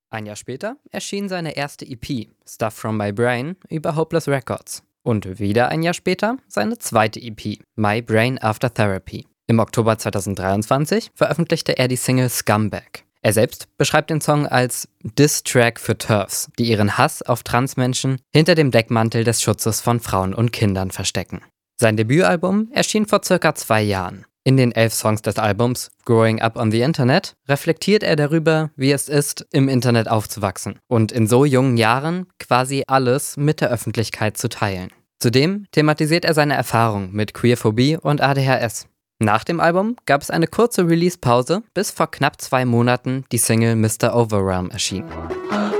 Ein Jahr später erschien seine erste EP, Stuff from My Brain, über Hopeless Records. Und wieder ein Jahr später seine zweite EP, My Brain After Therapy. Im Oktober 2023 veröffentlichte er die Single Scumbag. Er selbst beschreibt den Song als Diss-Track für TERFs, die ihren Hass auf Transmenschen hinter dem Deckmantel des Schutzes von Frauen und Kindern verstecken. Sein Debütalbum erschien vor circa 2 Jahren. In den 11 Songs des Albums Growing Up on the Internet reflektiert er darüber, wie es ist, im Internet aufzuwachsen und in so jungen Jahren quasi alles mit der Öffentlichkeit zu teilen. Zudem thematisiert er seine Erfahrung mit Queerphobie und ADHS. Nach dem Album gab es eine kurze Release-Pause, bis vor knapp 2 Monaten die Single Mr. Overwhelm erschien.